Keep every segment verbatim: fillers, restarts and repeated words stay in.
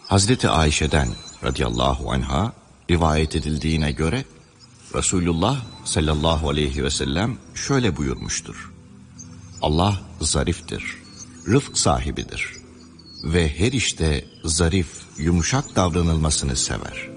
Hazreti Ayşe'den radıyallahu anha rivayet edildiğine göre Resulullah sallallahu aleyhi ve sellem şöyle buyurmuştur. Allah zariftir, rıfk sahibidir ve her işte zarif, yumuşak davranılmasını sever.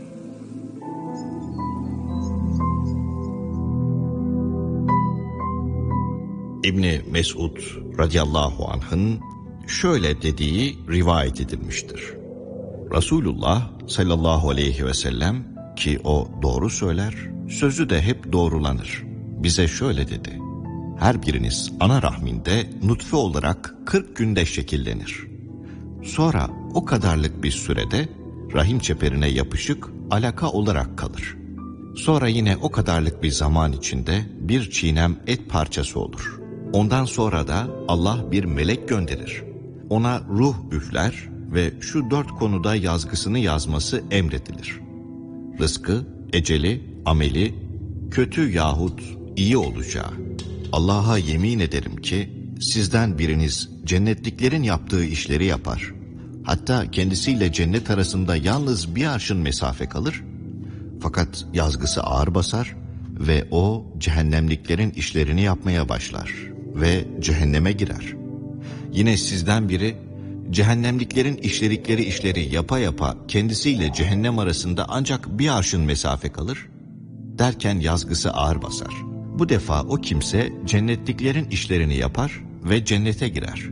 İbni Mesud radıyallahu anh'ın şöyle dediği rivayet edilmiştir. Resulullah sallallahu aleyhi ve sellem, ki o doğru söyler, sözü de hep doğrulanır, bize şöyle dedi: her biriniz ana rahminde nutfe olarak kırk günde şekillenir. Sonra o kadarlık bir sürede rahim çeperine yapışık alaka olarak kalır. Sonra yine o kadarlık bir zaman içinde bir çiğnem et parçası olur. Ondan sonra da Allah bir melek gönderir. Ona ruh üfler ve şu dört konuda yazgısını yazması emredilir. Rızkı, eceli, ameli, kötü yahut iyi olacağı. Allah'a yemin ederim ki sizden biriniz cennetliklerin yaptığı işleri yapar. Hatta kendisiyle cennet arasında yalnız bir arşın mesafe kalır. Fakat yazgısı ağır basar ve o cehennemliklerin işlerini yapmaya başlar ve cehenneme girer. Yine sizden biri cehennemliklerin işledikleri işleri yapa yapa kendisiyle cehennem arasında ancak bir arşın mesafe kalır. Derken yazgısı ağır basar. Bu defa o kimse cennetliklerin işlerini yapar ve cennete girer.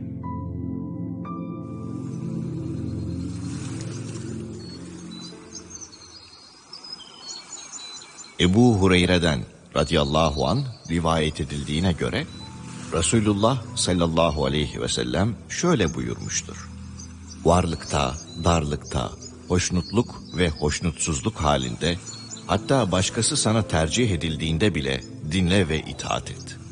Ebu Hureyre'den radıyallahu anh rivayet edildiğine göre Resulullah sallallahu aleyhi ve sellem şöyle buyurmuştur. Varlıkta, darlıkta, hoşnutluk ve hoşnutsuzluk halinde, hatta başkası sana tercih edildiğinde bile dinle ve itaat et.